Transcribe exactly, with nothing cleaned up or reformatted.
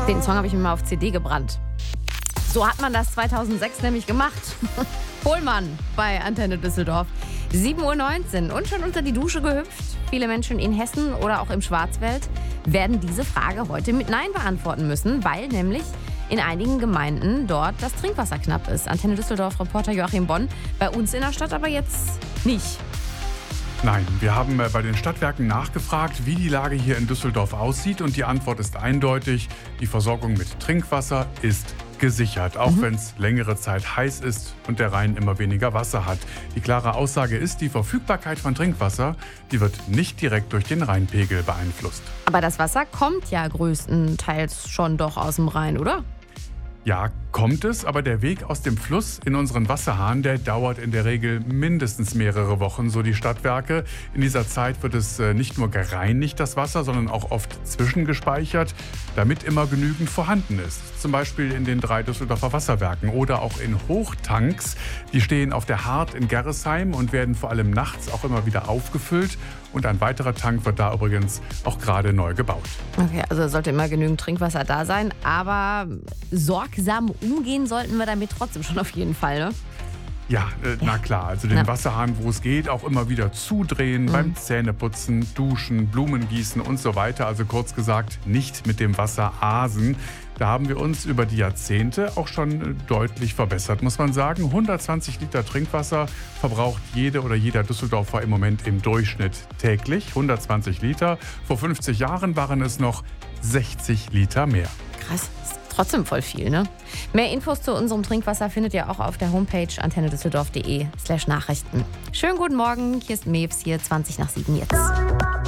Den Song habe ich mir mal auf C D gebrannt. So hat man das zweitausendsechs nämlich gemacht. Pohlmann bei Antenne Düsseldorf. sieben Uhr neunzehn und schon unter die Dusche gehüpft. Viele Menschen in Hessen oder auch im Schwarzwald werden diese Frage heute mit Nein beantworten müssen, weil nämlich in einigen Gemeinden dort das Trinkwasser knapp ist. Antenne Düsseldorf-Reporter Joachim Bonn. Bei uns in der Stadt aber jetzt nicht. Nein, wir haben bei den Stadtwerken nachgefragt, wie die Lage hier in Düsseldorf aussieht. Und die Antwort ist eindeutig. Die Versorgung mit Trinkwasser ist gesichert, auch mhm. wenn es längere Zeit heiß ist und der Rhein immer weniger Wasser hat. Die klare Aussage ist, die Verfügbarkeit von Trinkwasser, die wird nicht direkt durch den Rheinpegel beeinflusst. Aber das Wasser kommt ja größtenteils schon doch aus dem Rhein, oder? Ja, kommt es, aber der Weg aus dem Fluss in unseren Wasserhahn, der dauert in der Regel mindestens mehrere Wochen, so die Stadtwerke. In dieser Zeit wird es nicht nur gereinigt, das Wasser, sondern auch oft zwischengespeichert, damit immer genügend vorhanden ist. Zum Beispiel in den drei Düsseldorfer Wasserwerken oder auch in Hochtanks. Die stehen auf der Hart in Gerresheim und werden vor allem nachts auch immer wieder aufgefüllt. Und ein weiterer Tank wird da übrigens auch gerade neu gebaut. Okay, also sollte immer genügend Trinkwasser da sein, aber sorgsam umgehen sollten wir damit trotzdem schon auf jeden Fall, ne? Ja, äh, na klar. Also den ja. Wasserhahn, wo es geht, auch immer wieder zudrehen, mhm. beim Zähneputzen, Duschen, Blumen gießen und so weiter. Also kurz gesagt, nicht mit dem Wasser asen. Da haben wir uns über die Jahrzehnte auch schon deutlich verbessert, muss man sagen. hundertzwanzig Liter Trinkwasser verbraucht jede oder jeder Düsseldorfer im Moment im Durchschnitt täglich. hundertzwanzig Liter. Vor fünfzig Jahren waren es noch sechzig Liter mehr. Krass. Trotzdem voll viel, ne? Mehr Infos zu unserem Trinkwasser findet ihr auch auf der Homepage antennedüsseldorf punkt de slash Nachrichten. Schönen guten Morgen, hier ist Mewes, hier zwanzig nach sieben jetzt.